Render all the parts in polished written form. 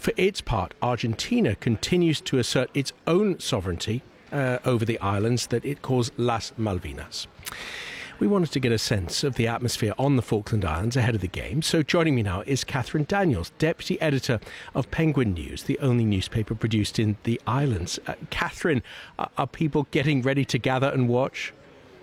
For its part, Argentina continues to assert its own sovereignty over the islands that it calls Las Malvinas. We wanted to get a sense of the atmosphere on the Falkland Islands ahead of the game. So joining me now is Catherine Daniels, Deputy Editor of Penguin News, the only newspaper produced in the islands. Catherine, are people getting ready to gather and watch?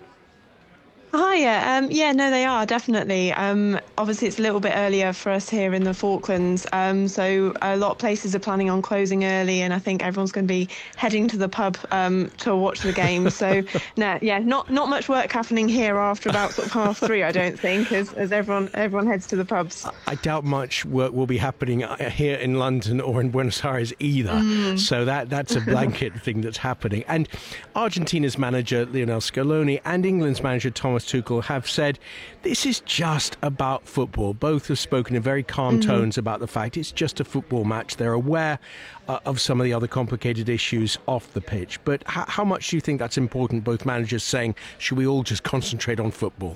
Hi, no, they are, definitely. Obviously, it's a little bit earlier for us here in the Falklands, so a lot of places are planning on closing early, and I think everyone's going to be heading to the pub to watch the game. So, not much work happening here after about sort of 3:30, I don't think, as everyone heads to the pubs. I doubt much work will be happening here in London or in Buenos Aires either. So that's a blanket thing that's happening. And Argentina's manager, Lionel Scaloni, and England's manager, Thomas Tuchel, have said this is just about football. Both have spoken in very calm tones about the fact it's just a football match. They're aware of some of the other complicated issues off the pitch. But how much do you think that's important, both managers saying, should we all just concentrate on football?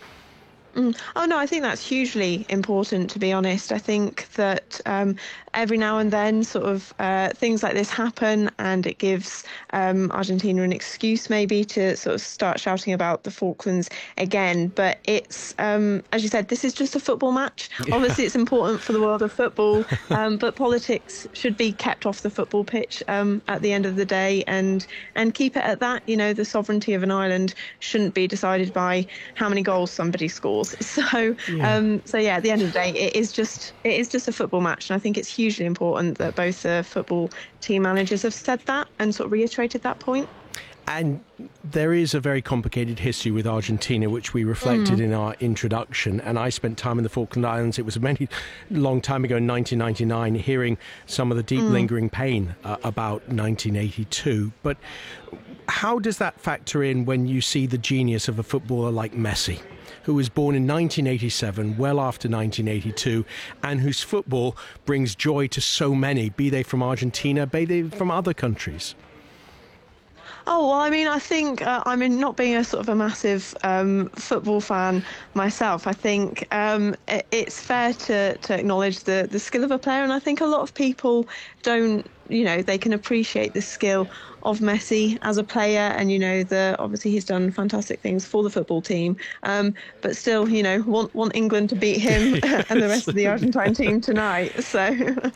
Oh, no, I think that's hugely important, to be honest. I think that every now and then sort of things like this happen, and it gives Argentina an excuse maybe to sort of start shouting about the Falklands again. But it's, as you said, this is just a football match. Yeah. Obviously, it's important for the world of football, but politics should be kept off the football pitch at the end of the day, and keep it at that. You know, the sovereignty of an island shouldn't be decided by how many goals somebody scores. So at the end of the day, it is just a football match, and I think it's hugely important that both the football team managers have said that and sort of reiterated that point. And there is a very complicated history with Argentina, which we reflected in our introduction. And I spent time in the Falkland Islands. It was a long time ago in 1999, hearing some of the deep lingering pain about 1982. But how does that factor in when you see the genius of a footballer like Messi, who was born in 1987, well after 1982, and whose football brings joy to so many, be they from Argentina, be they from other countries? Oh, well, I mean, I think, not being a sort of a massive football fan myself, I think it's fair to acknowledge the skill of a player. And I think a lot of people don't, they can appreciate the skill of Messi as a player. And, obviously he's done fantastic things for the football team. But still, want England to beat him and the rest of the Argentine team tonight. So...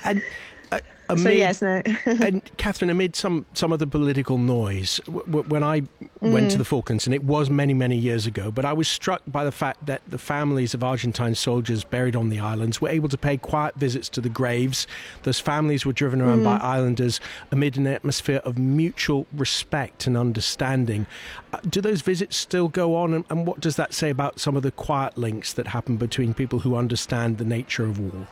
And Catherine, amid some of the political noise, when I went to the Falklands, and it was many, many years ago, but I was struck by the fact that the families of Argentine soldiers buried on the islands were able to pay quiet visits to the graves. Those families were driven around by islanders amid an atmosphere of mutual respect and understanding. Do those visits still go on, and what does that say about some of the quiet links that happen between people who understand the nature of war?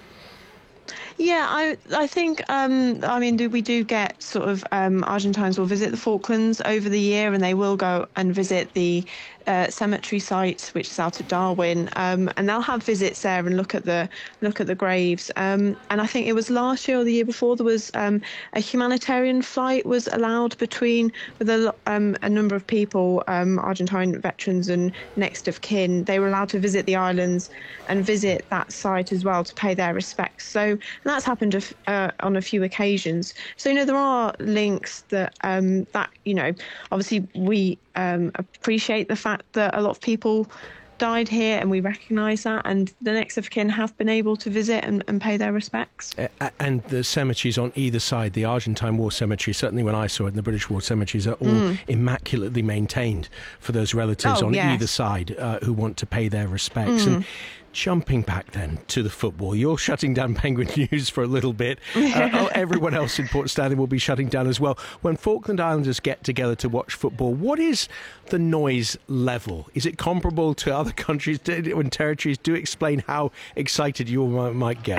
Yeah, I think, we do get sort of Argentines will visit the Falklands over the year, and they will go and visit the cemetery site, which is out at Darwin, and they'll have visits there and look at the graves. And I think it was last year or the year before, there was a humanitarian flight was allowed with a number of people, Argentine veterans and next of kin. They were allowed to visit the islands and visit that site as well to pay their respects. So that's happened on a few occasions. So there are links that obviously we appreciate the fact that a lot of people died here, and we recognise that, and the next of kin have been able to visit and pay their respects. And the cemeteries on either side, the Argentine War Cemetery, certainly when I saw it, and the British War Cemeteries are all immaculately maintained for those relatives either side who want to pay their respects. And jumping back then to the football, you're shutting down Penguin News for a little bit. Everyone else in Port Stanley will be shutting down as well. When Falkland Islanders get together to watch football, what is the noise level? Is it comparable to other countries and territories? Do explain how excited you might get.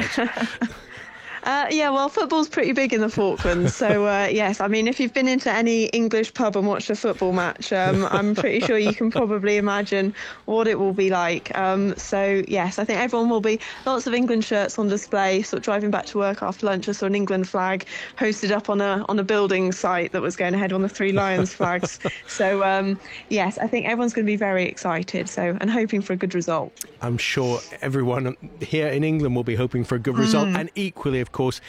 Football's pretty big in the Falklands. So, yes, I mean, if you've been into any English pub and watched a football match, I'm pretty sure you can probably imagine what it will be like. So, yes, I think everyone will be lots of England shirts on display, sort of driving back to work after lunch. I saw an England flag hosted up on a building site that was going ahead on the Three Lions flags. So, yes, I think everyone's going to be very excited and hoping for a good result. I'm sure everyone here in England will be hoping for a good result, and equally, of course,